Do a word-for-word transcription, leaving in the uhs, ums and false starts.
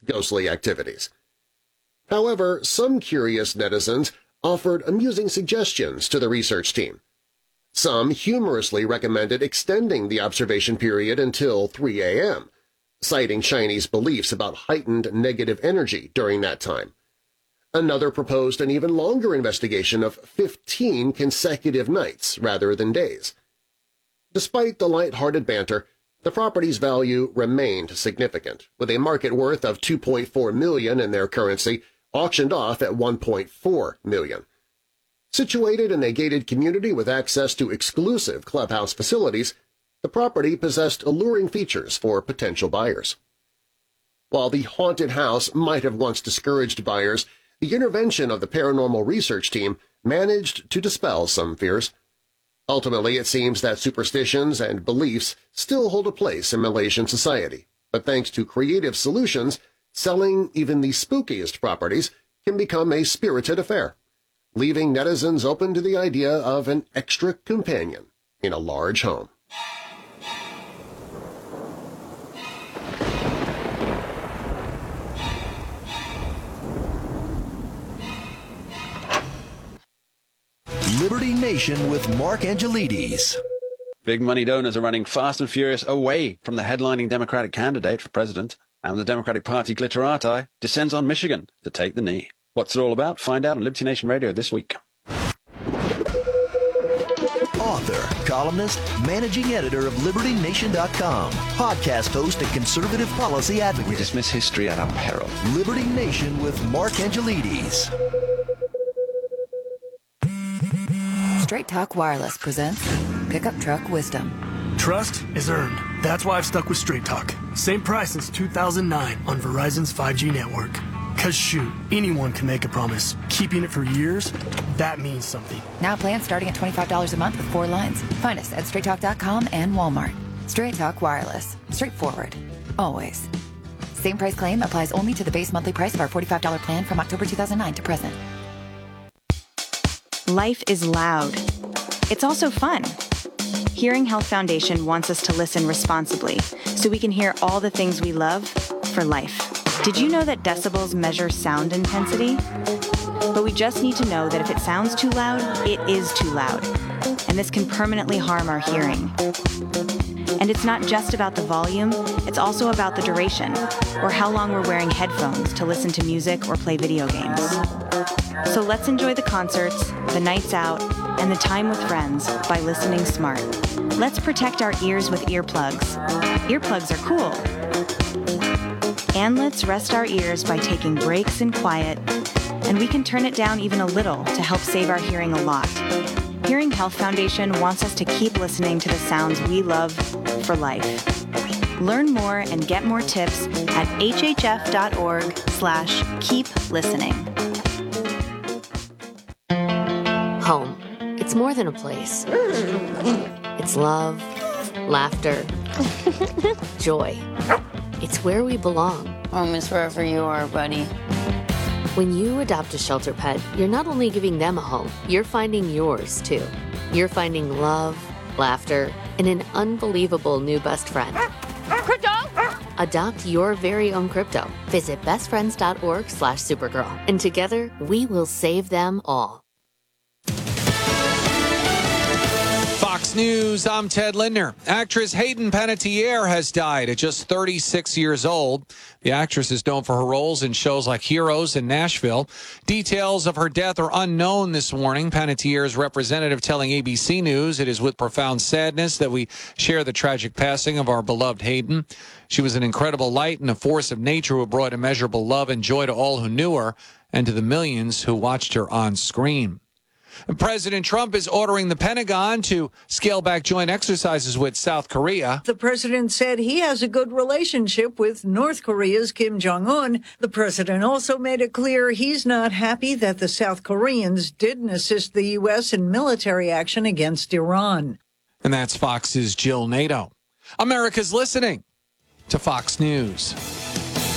ghostly activities. However, some curious netizens offered amusing suggestions to the research team. Some humorously recommended extending the observation period until three a m, citing Chinese beliefs about heightened negative energy during that time. Another proposed an even longer investigation of fifteen consecutive nights rather than days. Despite the light-hearted banter, the property's value remained significant, with a market worth of two point four million dollars in their currency auctioned off at one point four million dollars. Situated in a gated community with access to exclusive clubhouse facilities, the property possessed alluring features for potential buyers. While the haunted house might have once discouraged buyers, the intervention of the paranormal research team managed to dispel some fears. Ultimately, it seems that superstitions and beliefs still hold a place in Malaysian society, but thanks to creative solutions, selling even the spookiest properties can become a spirited affair, leaving netizens open to the idea of an extra companion in a large home. Liberty Nation with Mark Angelides. Big money donors are running fast and furious away from the headlining Democratic candidate for president, and the Democratic Party glitterati descends on Michigan to take the knee. What's it all about? Find out on Liberty Nation Radio this week. Author, columnist, managing editor of Liberty Nation dot com, podcast host and conservative policy advocate. We dismiss history at our peril. Liberty Nation with Mark Angelides. Straight Talk Wireless presents Pickup Truck Wisdom. Trust is earned. That's why I've stuck with Straight Talk. Same price since two thousand nine on Verizon's five G network. Cause shoot, anyone can make a promise. Keeping it for years, that means something. Now plans starting at twenty-five dollars a month with four lines. Find us at straight talk dot com and Walmart. Straight Talk Wireless. Straightforward. Always. Same price claim applies only to the base monthly price of our forty-five dollars plan from October two thousand nine to present. Life is loud. It's also fun. Hearing Health Foundation wants us to listen responsibly so we can hear all the things we love for life. Did you know that decibels measure sound intensity? But we just need to know that if it sounds too loud, it is too loud. And this can permanently harm our hearing. And it's not just about the volume, it's also about the duration, or how long we're wearing headphones to listen to music or play video games. So let's enjoy the concerts, the nights out, and the time with friends by listening smart. Let's protect our ears with earplugs. Earplugs are cool. And let's rest our ears by taking breaks in quiet, and we can turn it down even a little to help save our hearing a lot. Hearing Health Foundation wants us to keep listening to the sounds we love for life. Learn more and get more tips at hhf.org slash keep listening. Home. It's more than a place. It's love, laughter, joy. It's where we belong. Home is wherever you are, buddy. When you adopt a shelter pet, you're not only giving them a home, you're finding yours, too. You're finding love, laughter, and an unbelievable new best friend. Crypto! Adopt your very own crypto. Visit bestfriends.org slash supergirl. And together, we will save them all. Fox News, I'm Ted Lindner. Actress Hayden Panettiere has died at just thirty-six years old. The actress is known for her roles in shows like Heroes and Nashville. Details of her death are unknown this morning. Panettiere's representative telling A B C News it is with profound sadness that we share the tragic passing of our beloved Hayden. She was an incredible light and a force of nature who brought immeasurable love and joy to all who knew her and to the millions who watched her on screen. President Trump is ordering the Pentagon to scale back joint exercises with South Korea. The president said he has a good relationship with North Korea's Kim Jong-un. The president also made it clear he's not happy that the South Koreans didn't assist the U S in military action against Iran. And that's Fox's Jill Nato. America's listening to Fox News.